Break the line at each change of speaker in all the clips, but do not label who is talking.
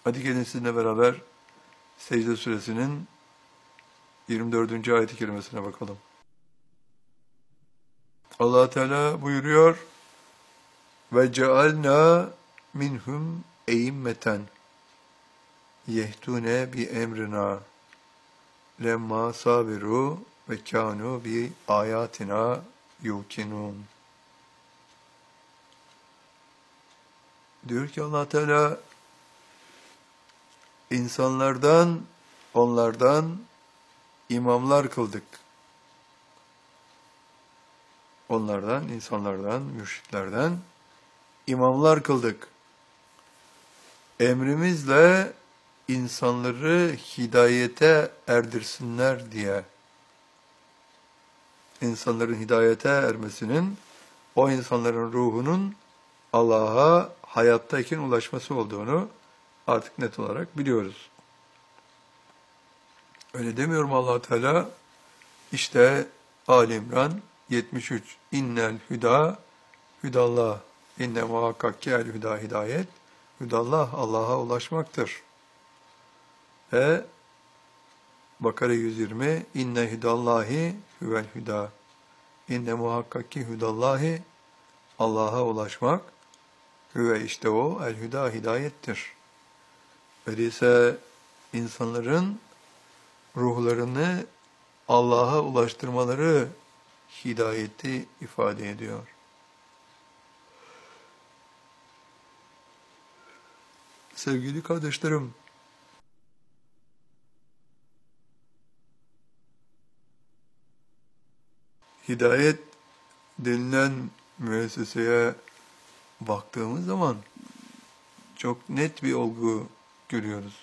Hadi gelin sizinle beraber Secde Suresinin 24. ayet-i kerimesine bakalım. Allah Teala buyuruyor: ve cealna minhum e'immeten yehdune bi emrina lemma sabiru ve kanu bi ayatina yukinun. Diyor ki Allah Teala, onlardan imamlar kıldık. İnsanlardan, mürşitlerden imamlar kıldık. Emrimizle insanları hidayete erdirsinler diye. İnsanların hidayete ermesinin, o insanların ruhunun Allah'a hayattayken ulaşması olduğunu artık net olarak biliyoruz. Öyle demiyorum Allah Teala. İşte Ali İmran 73. İnnel hüda hüdallah. İnne muhakkak ki el hüda hidayet. Hüdallah Allah'a ulaşmaktır. Ve Bakara 120. İnne hüdallahi hüvel hüda. İnne muhakkak ki hüdallahi Allah'a ulaşmak. Hüve işte o el hüda hidayettir. Öyleyse insanların ruhlarını Allah'a ulaştırmaları hidayeti ifade ediyor. Sevgili kardeşlerim, hidayet denilen müesseseye baktığımız zaman çok net bir olgu görüyoruz.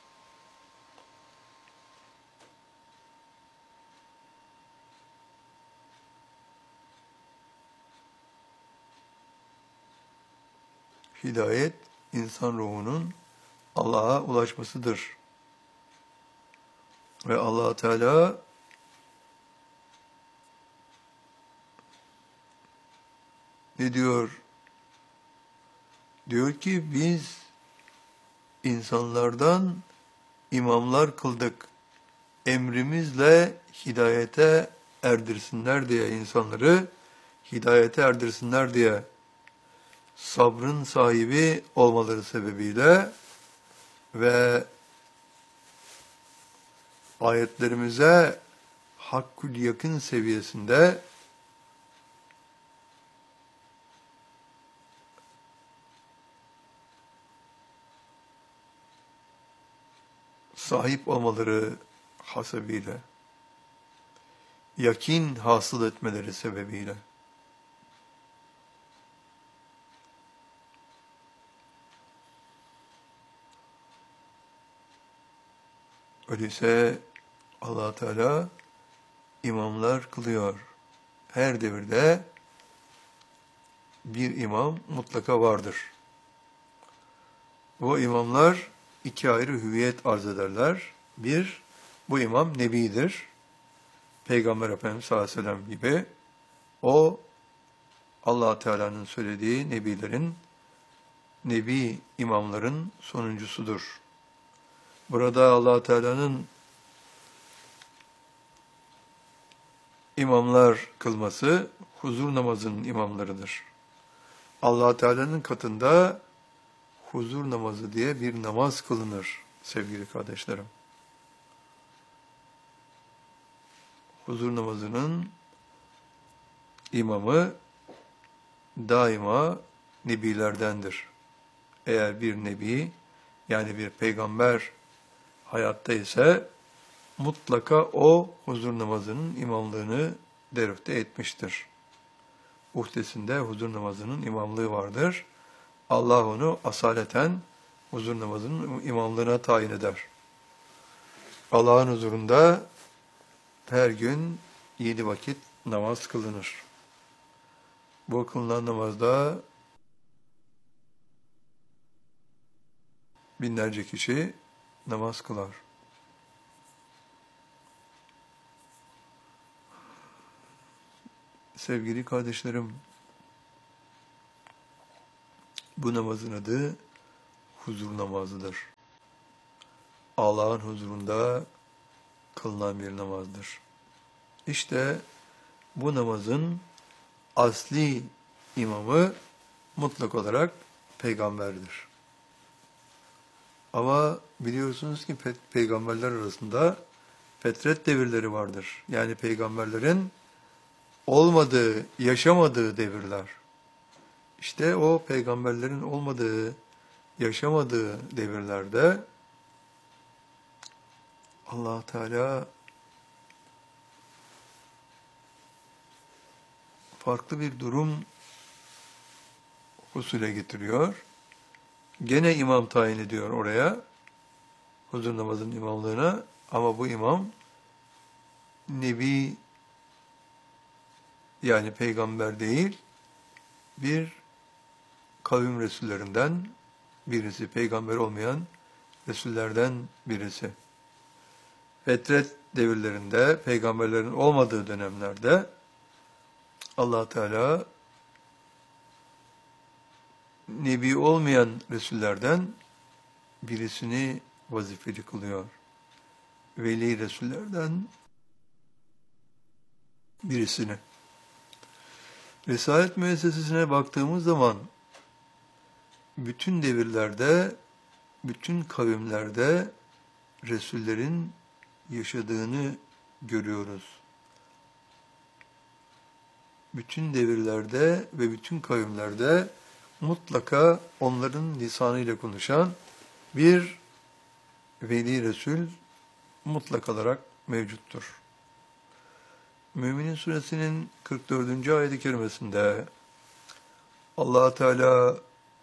Hidayet, insan ruhunun Allah'a ulaşmasıdır. Ve Allah Teala ne diyor? Diyor ki biz insanlardan imamlar kıldık. Emrimizle hidayete erdirsinler diye, insanları hidayete erdirsinler diye, sabrın sahibi olmaları sebebiyle ve ayetlerimize hakkül yakın seviyesinde sahip olmaları hasebiyle, yakin hasıl etmeleri sebebiyle. Öyleyse Allah Teala imamlar kılıyor. Her devirde bir imam mutlaka vardır. Bu imamlar iki ayrı hüviyet arz ederler. Bir, bu imam nebidir. Peygamber Efendimiz sallallahu aleyhi ve sellem gibi. O Allah Teala'nın söylediği nebi imamların sonuncusudur. Burada Allah Teala'nın imamlar kılması huzur namazının imamlarıdır. Allah Teala'nın katında huzur namazı diye bir namaz kılınır sevgili kardeşlerim. Huzur namazının imamı daima nebilerdendir. Eğer bir nebi, yani bir peygamber hayatta ise mutlaka o huzur namazının imamlığını derüfte etmiştir. Uhdesinde huzur namazının imamlığı vardır. Allah onu asaleten huzur namazının imamlığına tayin eder. Allah'ın huzurunda her gün 7 vakit namaz kılınır. Bu kılınan namazda binlerce kişi namaz kılar. Sevgili kardeşlerim, bu namazın adı huzur namazıdır. Allah'ın huzurunda kılınan bir namazdır. İşte bu namazın asli imamı mutlak olarak peygamberdir. Ama biliyorsunuz ki peygamberler arasında fetret devirleri vardır. Yani peygamberlerin olmadığı, yaşamadığı devirler. İşte o peygamberlerin olmadığı, yaşamadığı devirlerde Allah Teala farklı bir durum husule getiriyor. Gene imam tayin ediyor oraya, huzur namazının imamlığına, ama bu imam nebi, yani peygamber değil, bir kavim resullerinden birisi, peygamber olmayan resullerden birisi. Fetret devirlerinde, peygamberlerin olmadığı dönemlerde Allah Teala nebi olmayan resullerden birisini vazifeli kılıyor. Veli resullerden birisini. Risalet müessesesine baktığımız zaman bütün devirlerde, bütün kavimlerde resullerin yaşadığını görüyoruz. Bütün devirlerde ve bütün kavimlerde mutlaka onların lisanıyla konuşan bir veli resul mutlak olarak mevcuttur. Müminin suresinin 44. ayet-i kerimesinde Allah Teala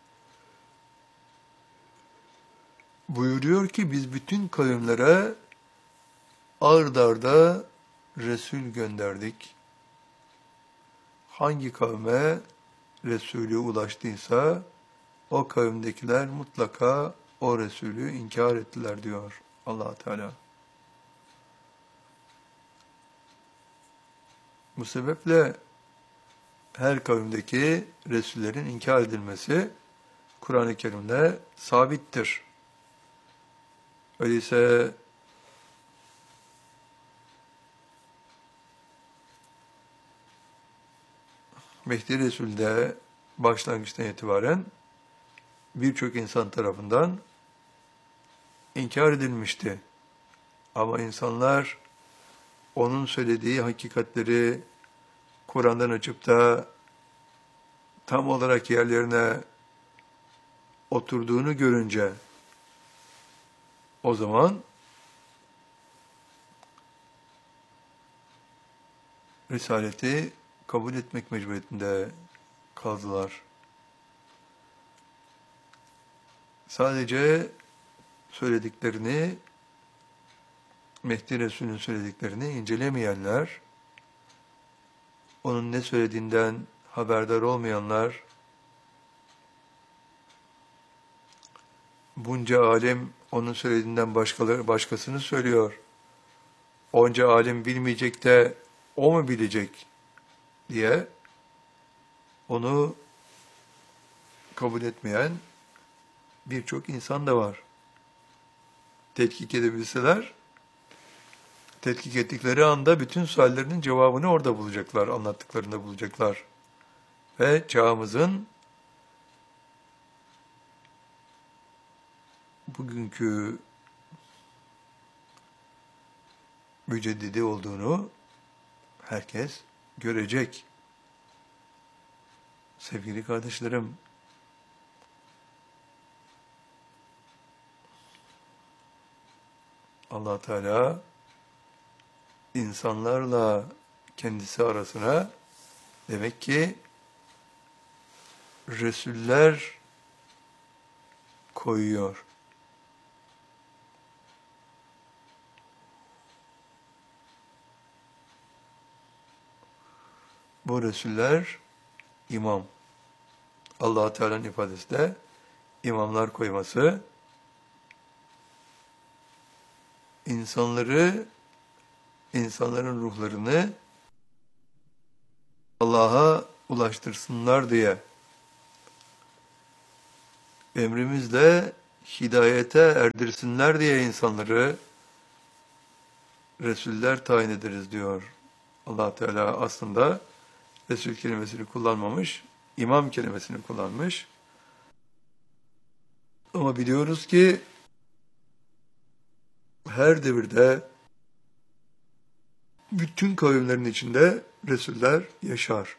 buyuruyor ki biz bütün kavimlere ard arda Resul gönderdik. Hangi kavme Resulü ulaştıysa o kavimdekiler mutlaka o Resulü inkar ettiler diyor Allah Teala. Bu sebeple her kavimdeki Resullerin inkar edilmesi Kur'an-ı Kerim'de sabittir. Öyleyse Mehdi Resul'de başlangıçtan itibaren birçok insan tarafından inkar edilmişti. Ama insanlar onun söylediği hakikatleri Kur'an'dan açıp da tam olarak yerlerine oturduğunu görünce o zaman Risaleti kabul etmek mecburiyetinde kaldılar. Sadece söylediklerini, Mehdi Resul'ün söylediklerini incelemeyenler, onun ne söylediğinden haberdar olmayanlar, bunca alim onun söylediğinden başkasını söylüyor, onca alim bilmeyecek de o mu bilecek diye onu kabul etmeyen birçok insan da var. Tetkik edebilseler, tetkik ettikleri anda bütün suallerinin cevabını orada bulacaklar, anlattıklarında bulacaklar. Ve çağımızın bugünkü müceddidi olduğunu herkes görecek. Sevgili kardeşlerim, Allah Teala insanlarla kendisi arasına demek ki Resuller koyuyor. Bu Resuller imam. Allah Teala'nın ifadesi de imamlar koyması insanların ruhlarını Allah'a ulaştırsınlar diye emrimizle hidayete erdirsinler diye insanları Resuller tayin ederiz diyor. Allah Teala aslında Resul kelimesini kullanmamış, imam kelimesini kullanmış. Ama biliyoruz ki her devirde bütün kavimlerin içinde Resuller yaşar.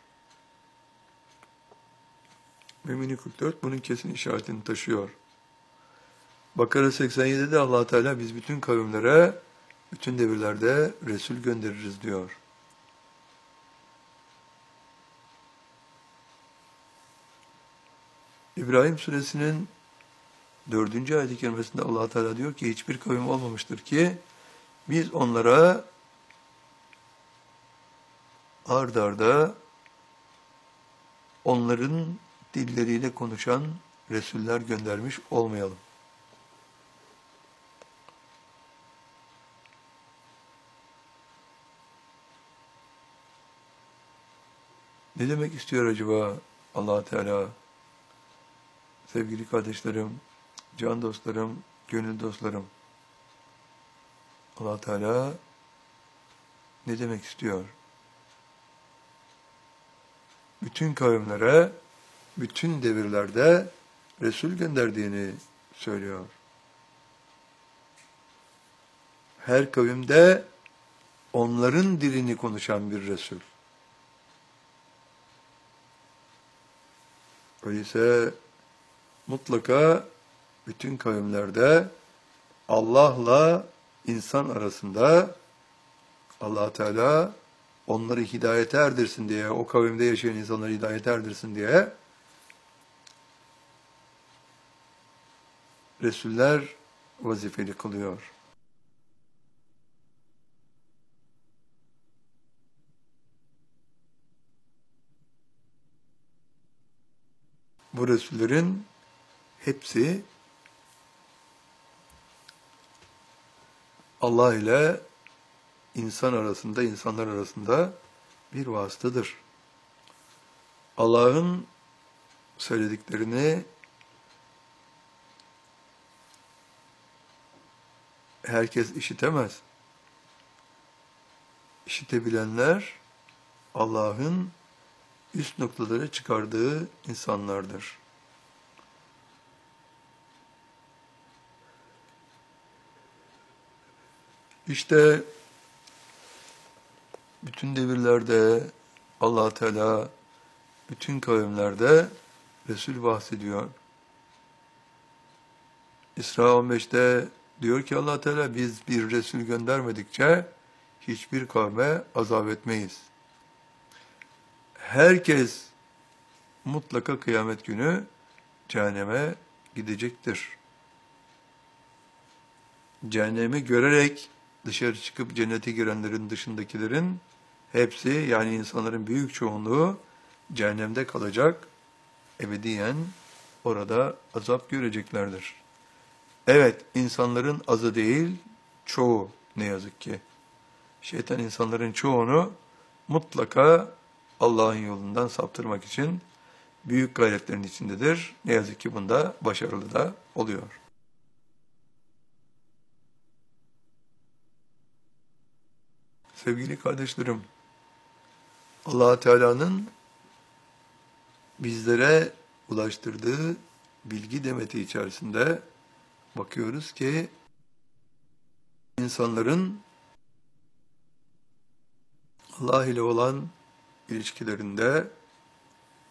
Mümin-i 44 bunun kesin işaretini taşıyor. Bakara 87'de Allah Teala biz bütün kavimlere, bütün devirlerde Resul göndeririz diyor. İbrahim suresinin 4. ayet-i kerimesinde Allah Teala diyor ki hiçbir kavim olmamıştır ki biz onlara ard arda onların dilleriyle konuşan Resuller göndermiş olmayalım. Ne demek istiyor acaba Allah Teala? Sevgili kardeşlerim, can dostlarım, gönül dostlarım. Allah Teala ne demek istiyor? Bütün kavimlere, bütün devirlerde Resul gönderdiğini söylüyor. Her kavimde onların dilini konuşan bir Resul. Öyleyse mutlaka bütün kavimlerde Allah'la insan arasında Allah Teala onları hidayete erdirsin diye, o kavimde yaşayan insanları hidayete erdirsin diye Resuller vazifeli kılıyor. Bu Resullerin hepsi Allah ile insan arasında, insanlar arasında bir vasıtadır. Allah'ın söylediklerini herkes işitemez. İşitebilenler Allah'ın üst noktalara çıkardığı insanlardır. İşte bütün devirlerde Allah Teala bütün kavimlerde Resul bahsediyor. İsra 15'te diyor ki Allah Teala biz bir Resul göndermedikçe hiçbir kavme azap etmeyiz. Herkes mutlaka kıyamet günü cehenneme gidecektir. Cehennemi görerek dışarı çıkıp cennete girenlerin dışındakilerin hepsi yani insanların büyük çoğunluğu cehennemde kalacak, ebediyen orada azap göreceklerdir. Evet, insanların azı değil, çoğu ne yazık ki. Şeytan insanların çoğunu mutlaka Allah'ın yolundan saptırmak için büyük gayretlerin içindedir. Ne yazık ki bunda başarılı da oluyor. Sevgili kardeşlerim, Allah Teala'nın bizlere ulaştırdığı bilgi demeti içerisinde bakıyoruz ki insanların Allah ile olan ilişkilerinde